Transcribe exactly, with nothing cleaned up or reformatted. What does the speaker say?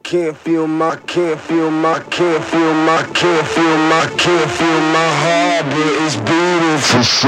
can't feel my, can't feel my, can't feel my, can't feel my, can't feel my heart, but it's beating for